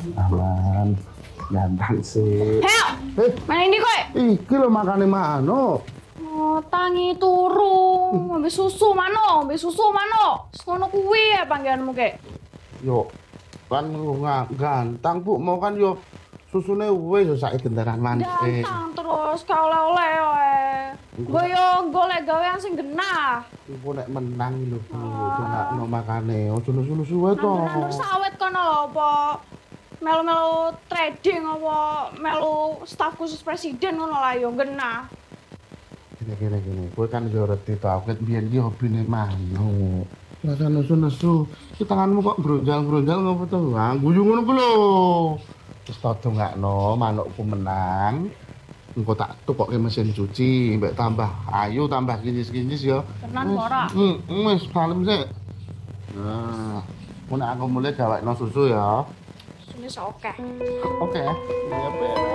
Aman. Ganteng sih. Heo, mana ini kowe? Iki lho makane mano. Oh, tangi turu, ngombe susu mano, ngombe susu mano. Sono kuwi ya panggilanmu kek. Yo, kan ganteng Bu, mau kan yo susune wis sak gendaran manis. Ganteng terus ka oleh-oleh wae. Gue yo golek gawean sing genah. Iku nek menang lho Bu, donakno makane. Ojo nesu-nesu wae to. Nandur sawit kono lho apa? Melu-melu trading apa melu staf khusus presiden ngono lah yo genah. Gini. Kowe kan yo reti to, aku biyen iki hobine mano. Rasa nesu-nesu. Ki tanganmu kok bronjal-bronjal ngopo to? Ah, guyu ngono ku lho. Wis tak dongakno manukku menang. Engko tak tukokke mesin cuci, mbek tambah ayu, tambah kinis-kinis ya. Tenan ora? Wis salem sik. Nah, mun aku mulai gawekno susu ya. Sunis oke. Oke. Ya,